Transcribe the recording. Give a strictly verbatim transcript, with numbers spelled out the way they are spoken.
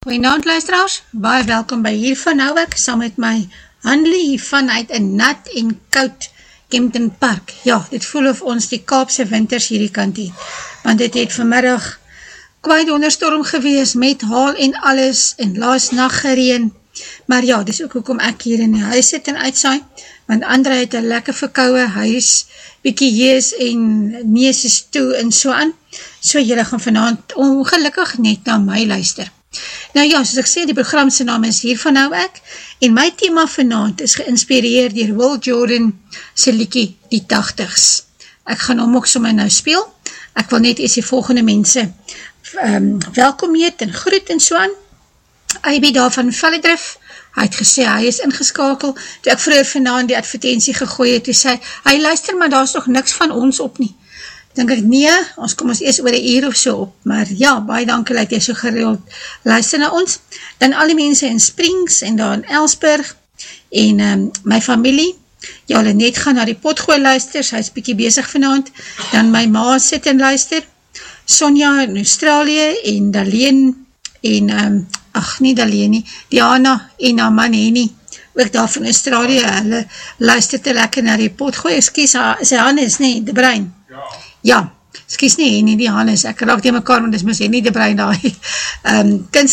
Goeienaand luisteraars, baie welkom by hier van nou ek, saam met my Hanlie vanuit een nat en koud Kempton Park. Ja, dit voel of ons die Kaapse winters hierdie kant het, want dit het vanmiddag kwaai donderstorm gewees met haal en alles en laas nacht gereen, maar ja, dis ook hoekom ek hier in die huis sit en uitsaai, want André het een lekker verkouwe huis, bykie jees en nees is toe en so aan, so jylle gaan vanavond ongelukkig net na my luister. Nou ja, soos ek sê, die programse naam is hier van nou ek, en my thema vanavond is geïnspireerd deur Will Jordan se liedjie Die tachtigs. Ek gaan hom ook sommer nou speel, ek wil net eers die volgende mense um, welkom heet en groet en so aan. I B daar van Velledrif, hy het gesê, hy is ingeskakel, toe ek vroeger vanavond die advertentie gegooi het, toe sê, hy luister, maar daar is nog niks van ons op nie. Denk ek, nee, ons kom ons eers oor een uur of so op, maar ja, baie dankie dat jy so gereeld luister na ons. Dan al die mense in Springs en daar in Elsburg en um, my familie, ja, hulle net gaan na die potgooi luister, sy is bykie bezig vanavond, dan my ma sit en luister, Sonja in Australië en Daleen en, um, ach nie Daleen nie, Diana en haar man Henny, ook daar van Australië, hulle luister te lekker na die potgooi, excuse, sy Hannes, nee, De Bruin. Ja, excuse nie, Henny die Hannes, ek raak die mekaar, want dis mis Henny De Bruin daar, um, kind